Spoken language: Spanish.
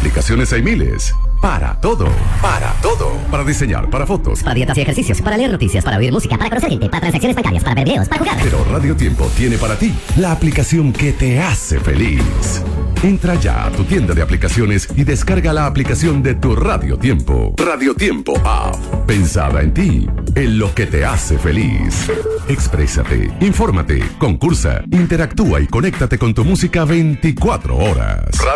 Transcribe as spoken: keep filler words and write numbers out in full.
Aplicaciones hay miles. Para todo. Para todo. Para diseñar, para fotos. Para dietas y ejercicios, para leer noticias, para oír música, para conocer gente, para transacciones bancarias, para ver videos, para jugar. Pero Radio Tiempo tiene para ti la aplicación que te hace feliz. Entra ya a tu tienda de aplicaciones y descarga la aplicación de tu Radio Tiempo. Radio Tiempo App. Pensada en ti, en lo que te hace feliz. Exprésate, infórmate, concursa, interactúa y conéctate con tu música veinticuatro horas.